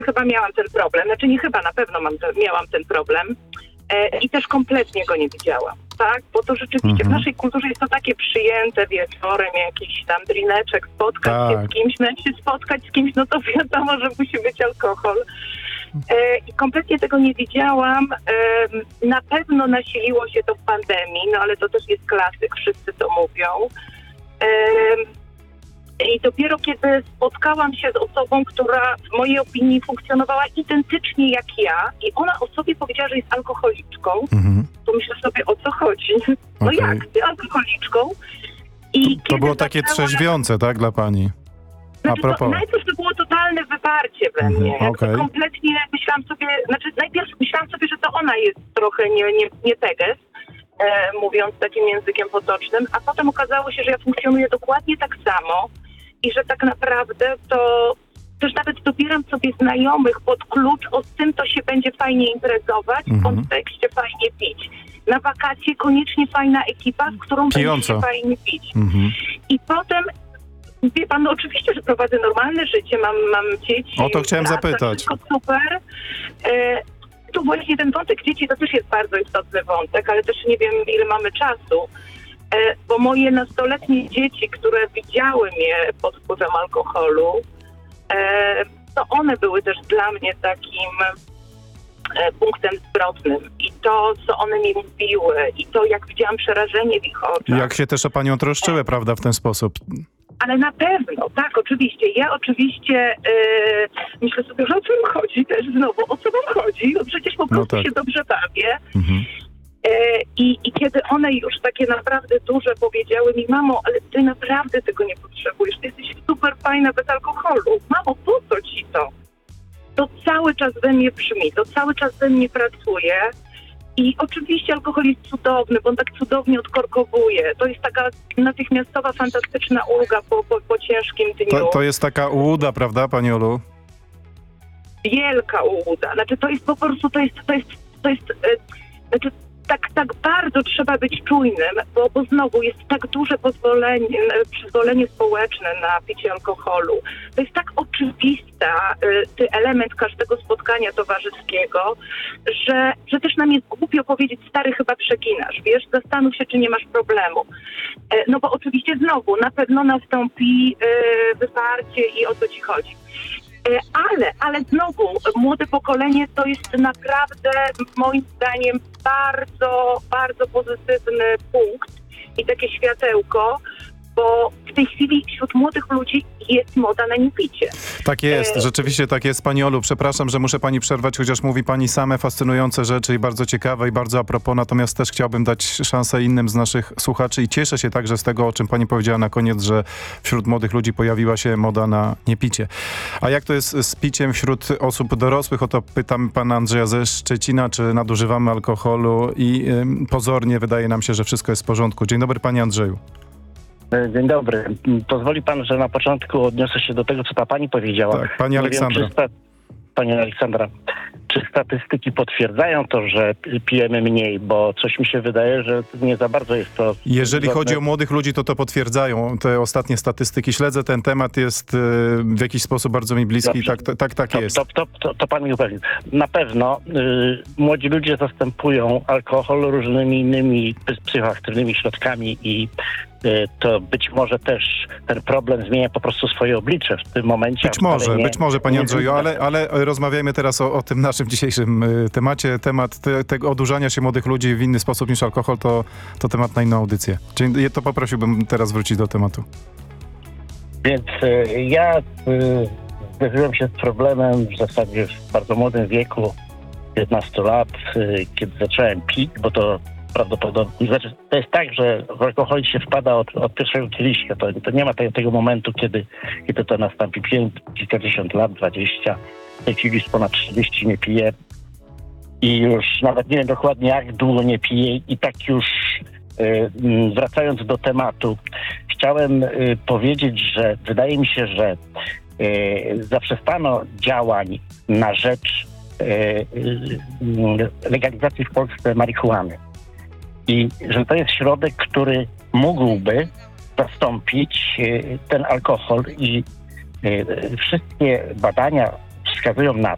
chyba miałam ten problem. Znaczy nie chyba, na pewno miałam ten problem. I też kompletnie go nie widziałam, tak? Bo to rzeczywiście w naszej kulturze jest to takie przyjęte wieczorem, jakiś tam drineczek, spotkać się z kimś, no jak się spotkać z kimś, no to wiadomo, że musi być alkohol. I kompletnie tego nie widziałam. Na pewno nasiliło się to w pandemii, no ale to też jest klasyk, wszyscy to mówią. I dopiero kiedy spotkałam się z osobą, która w mojej opinii funkcjonowała identycznie jak ja i ona o sobie powiedziała, że jest alkoholiczką, to myślę sobie, o co chodzi? No jak? Ty alkoholiczką? I to było takie trzeźwiące, tak, dla pani? Znaczy, najpierw to było totalne wyparcie we mnie. Kompletnie myślałam sobie, najpierw myślałam sobie, że to ona jest trochę nie teges, mówiąc takim językiem potocznym, a potem okazało się, że ja funkcjonuję dokładnie tak samo i że tak naprawdę to też nawet dobieram sobie znajomych pod klucz, o tym to się będzie fajnie imprezować, w kontekście fajnie pić. Na wakacje koniecznie fajna ekipa, z którą będzie się fajnie pić. I potem, wie pan, no oczywiście, że prowadzę normalne życie, mam dzieci. O to chciałem zapytać. Wszystko super. Tu właśnie ten wątek dzieci to też jest bardzo istotny wątek, ale też nie wiem, ile mamy czasu, bo moje nastoletnie dzieci, które widziały mnie pod wpływem alkoholu, to one były też dla mnie takim punktem zwrotnym. I to, co one mi mówiły, i to, jak widziałam przerażenie w ich oczach. Jak się też o panią troszczyły, prawda, w ten sposób? Ale na pewno, tak, oczywiście. Ja oczywiście myślę sobie, że o co wam chodzi też znowu, o co wam chodzi? No przecież po prostu się dobrze bawię. I kiedy one już takie naprawdę duże powiedziały mi, mamo, ale ty naprawdę tego nie potrzebujesz, ty jesteś super fajna bez alkoholu. Mamo, po co ci to? To cały czas we mnie brzmi, to cały czas we mnie pracuje. I oczywiście alkohol jest cudowny, bo on tak cudownie odkorkowuje. To jest taka natychmiastowa, fantastyczna ulga po ciężkim dniu. To jest taka ułuda, prawda, pani Olu? Wielka ułuda. Znaczy to jest po prostu, tak bardzo trzeba być czujnym, bo znowu jest tak duże przyzwolenie społeczne na picie alkoholu. To jest tak oczywista element każdego spotkania towarzyskiego, że też nam jest głupio powiedzieć, stary, chyba przeginasz, wiesz, zastanów się, czy nie masz problemu. No bo oczywiście znowu, na pewno nastąpi wyparcie i o co ci chodzi. Ale znowu, młode pokolenie to jest naprawdę, moim zdaniem, bardzo, bardzo pozytywny punkt i takie światełko, bo w tej chwili wśród młodych ludzi jest moda na niepicie. Tak jest, rzeczywiście tak jest. Pani Olu, przepraszam, że muszę pani przerwać, chociaż mówi pani same fascynujące rzeczy i bardzo ciekawe i bardzo a propos, natomiast też chciałbym dać szansę innym z naszych słuchaczy i cieszę się także z tego, o czym pani powiedziała na koniec, że wśród młodych ludzi pojawiła się moda na niepicie. A jak to jest z piciem wśród osób dorosłych? O to pytam pana Andrzeja ze Szczecina, czy nadużywamy alkoholu i pozornie wydaje nam się, że wszystko jest w porządku. Dzień dobry, panie Andrzeju. Dzień dobry. Pozwoli pan, że na początku odniosę się do tego, co ta pani powiedziała. Tak, pani Aleksandra. Pani Aleksandra, czy statystyki potwierdzają to, że pijemy mniej? Bo coś mi się wydaje, że nie za bardzo jest to... Jeżeli chodzi o młodych ludzi, to potwierdzają te ostatnie statystyki. Śledzę ten temat, jest w jakiś sposób bardzo mi bliski. Tak jest. To pan mi upewni. Na pewno młodzi ludzie zastępują alkohol różnymi innymi psychoaktywnymi środkami i to być może też ten problem zmienia po prostu swoje oblicze w tym momencie. Być może, panie Andrzeju, ale rozmawiajmy teraz o tym naszym dzisiejszym temacie. Temat tego odurzania się młodych ludzi w inny sposób niż alkohol to temat na inną audycję. To poprosiłbym teraz wrócić do tematu. Więc ja zderzyłem się z problemem w zasadzie w bardzo młodym wieku, 15 lat, kiedy zacząłem pić, bo to prawdopodobnie, to jest tak, że w alkohol się wpada od pierwszego kieliszka. To nie ma tego momentu, kiedy to nastąpi. Kilkadziesiąt lat, 20. W tej chwili już ponad 30 nie piję. I już nawet nie wiem dokładnie, jak długo nie piję. I tak już wracając do tematu, chciałem powiedzieć, że wydaje mi się, że zaprzestano działań na rzecz legalizacji w Polsce marihuany. I że to jest środek, który mógłby zastąpić ten alkohol i wszystkie badania wskazują na